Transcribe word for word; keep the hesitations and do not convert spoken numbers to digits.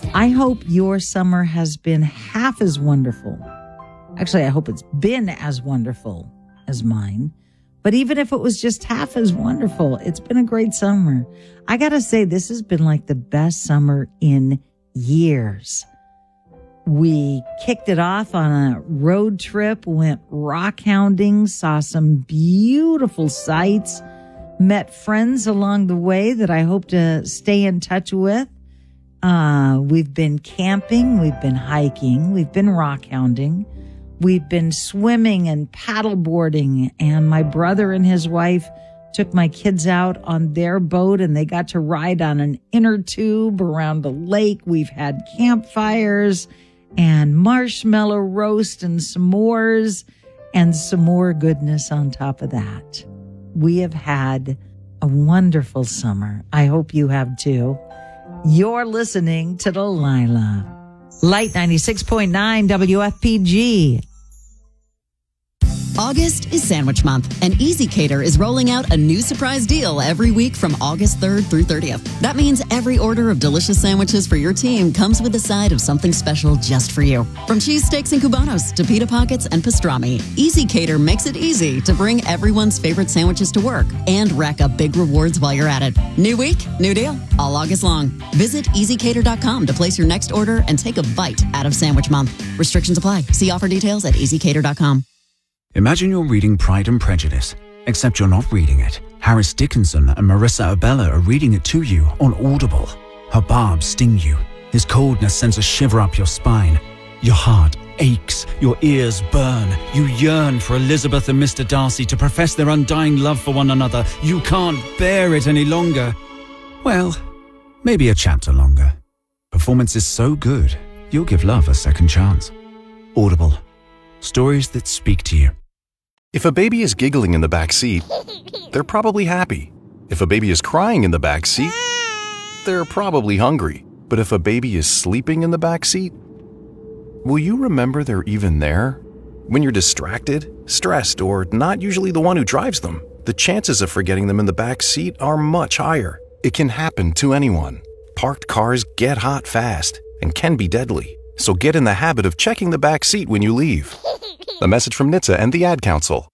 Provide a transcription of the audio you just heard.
I hope your summer has been half as wonderful. Actually, I hope it's been as wonderful as mine. But even if it was just half as wonderful, it's been a great summer. I got to say, this has been like the best summer in years. We kicked it off on a road trip, went rock hounding, saw some beautiful sights, met friends along the way that I hope to stay in touch with. Uh, we've been camping, we've been hiking, we've been rock hounding. We've been swimming and paddleboarding, and my brother and his wife took my kids out on their boat, and they got to ride on an inner tube around the lake. We've had campfires and marshmallow roast and s'mores and some more goodness on top of that. We have had a wonderful summer. I hope you have too. You're listening to Delilah. Light ninety-six point nine W F P G. August is Sandwich Month, and Easy Cater is rolling out a new surprise deal every week from August third through thirtieth. That means every order of delicious sandwiches for your team comes with a side of something special just for you. From cheese steaks and cubanos to pita pockets and pastrami, Easy Cater makes it easy to bring everyone's favorite sandwiches to work and rack up big rewards while you're at it. New week, new deal, all August long. Visit easy cater dot com to place your next order and take a bite out of Sandwich Month. Restrictions apply. See offer details at easy cater dot com. Imagine you're reading Pride and Prejudice, except you're not reading it. Harris Dickinson and Marissa Abella are reading it to you on Audible. Her barbs sting you. His coldness sends a shiver up your spine. Your heart aches. Your ears burn. You yearn for Elizabeth and Mister Darcy to profess their undying love for one another. You can't bear it any longer. Well, maybe a chapter longer. Performance is so good, you'll give love a second chance. Audible. Stories that speak to you. If a baby is giggling in the back seat, they're probably happy. If a baby is crying in the back seat, they're probably hungry. But if a baby is sleeping in the back seat, will you remember they're even there? When you're distracted, stressed, or not usually the one who drives them, the chances of forgetting them in the back seat are much higher. It can happen to anyone. Parked cars get hot fast and can be deadly. So get in the habit of checking the back seat when you leave. A message from N H T S A and the Ad Council.